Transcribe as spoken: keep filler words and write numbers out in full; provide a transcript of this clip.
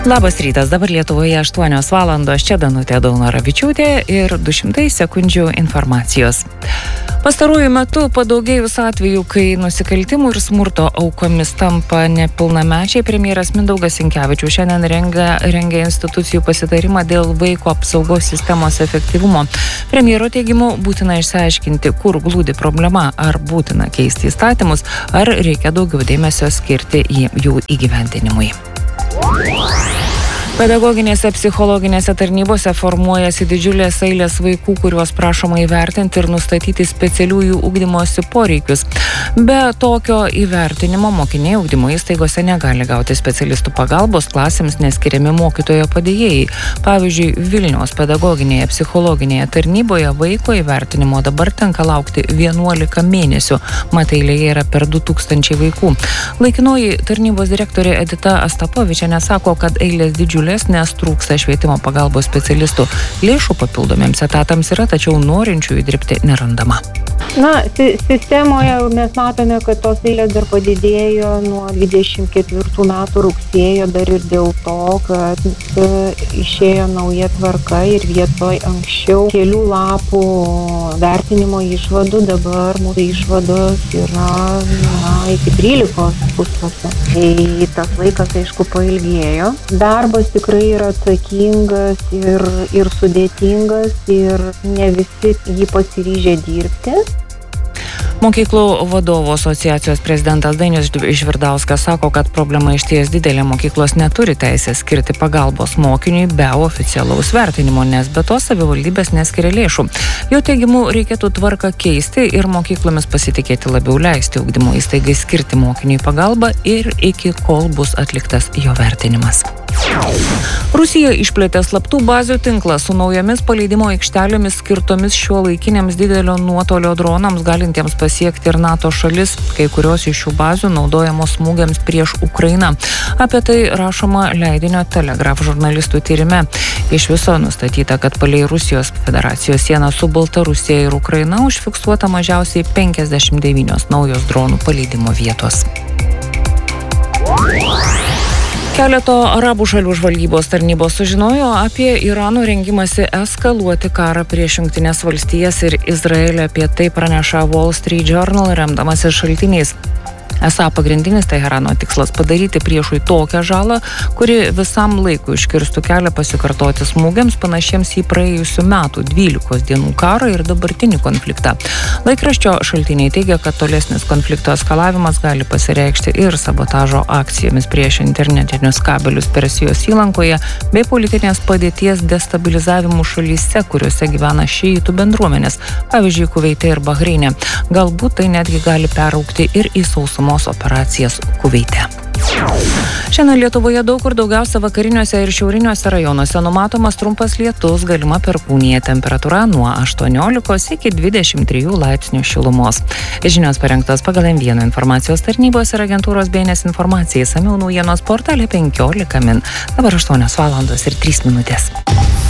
Labas rytas, dabar Lietuvoje aštuonios valandos, čia Danutė Daunoravičiūtė ir du šimtai sekundžių informacijos. Pastaruoju metu padaugėjus atvejų, kai nusikaltimų ir smurto aukomis tampa nepilnamečiai, premjeras Mindaugas Sinkevičius šiandien rengia, rengia institucijų pasitarimą dėl vaiko apsaugos sistemos efektyvumo. Premjero teigimu būtina išsiaiškinti, kur glūdi problema, ar būtina keisti įstatymus, ar reikia daugiau dėmesio skirti į jų įgyvendinimui. Pedagoginėse psichologinėse tarnybose formuojasi didžiulės eilės vaikų, kuriuos prašoma įvertinti ir nustatyti specialiųjų ugdymosi poreikius. Be tokio įvertinimo mokiniai ugdymo įstaigose negali gauti specialistų pagalbos, klasėms neskiriami mokytojo padėjėjai. Pavyzdžiui, Vilniaus pedagoginėje psichologinėje tarnyboje vaiko įvertinimo dabar tenka laukti vienuolika mėnesių, mat eilėje yra per du tūkstančiai vaikų. Laikinoji tarnybos direktorė Edita Astapovičienė sako, kad eilės didžiulės, nes trūksta švietimo pagalbos specialistų. Lėšų papildomiems etatams yra, tačiau norinčiųjų dirbti nerandama. Na, sistemoje mes matome, kad tos eilės dar padidėjo nuo dvidešimt ketvirtų metų rugsėjo, dar ir dėl to, kad išėjo nauja tvarka ir vietoj anksčiau kelių lapų vertinimo išvadų, dabar mūsų išvados yra na, iki trylikos puslapių. Tai tas laikas, aišku, pailgėjo. Darbas tikrai yra atsakingas ir, ir sudėtingas ir ne visi jį pasiryžę dirbti. Mokyklų vadovų asociacijos prezidentas Dainius Žvirdauskas sako, kad problema išties didelė, mokyklos neturi teisės skirti pagalbos mokiniui be oficialaus vertinimo, nes be to savivaldybės neskiria lėšų. Jo teigimu reikėtų tvarką keisti ir mokyklomis pasitikėti labiau, leisti ugdymo įstaigai skirti mokiniui pagalbą ir iki kol bus atliktas jo vertinimas. Rusija išplėtė slaptų bazių tinklą su naujomis paleidimo aikštelėmis skirtomis šiuolaikiniams didelio nuotolio dronams, galintiems pasiekti ir NATO šalis. Kai kurios iš šių bazių naudojamos smūgiams prieš Ukrainą. Apie tai rašoma leidinio Telegraf žurnalistų tyrime. Iš viso nustatyta, kad palei Rusijos federacijos sieną su Baltarusija ir Ukraina užfiksuota mažiausiai penkiasdešimt devynios naujos dronų paleidimo vietos. Keleto arabų šalių žvalgybos tarnybos sužinojo apie Irano rengimąsi eskaluoti karą prieš Jungtines valstijas ir Izraelį. Apie tai praneša Wall Street Journal, remdamasis šaltiniais. Esą pagrindinis Teherano tikslas padaryti priešui tokią žalą, kuri visam laikui iškirstų kelią pasikartoti smūgiams panašiems į praėjusių metų dvylikos dienų karą ir dabartinį konfliktą. Laikraščio šaltiniai teigia, kad tolesnis konflikto eskalavimas gali pasireikšti ir sabotažo akcijomis prieš internetinius kabelius Persijos įlankoje bei politinės padėties destabilizavimu šalyse, kuriuose gyvena šiitų bendruomenės, pavyzdžiui, Kuveite ir Bahreine. Galbūt tai netgi gali peraugti ir į sausumos operacijas Kuveite. Šiandien Lietuvoje daug kur daugiausia vakariniuose ir šiauriniuose rajonuose numatomas trumpas lietus, galima perkūnija, temperatūra nuo aštuoniolikos iki dvidešimt trijų laipsnių šilumos. Žinios parengtos pagal M vieną informacijos tarnybos ir agentūros B N S informacijai, išsamiau naujienos portale penkiolika min. Dabar aštuonios valandos ir trys minutės.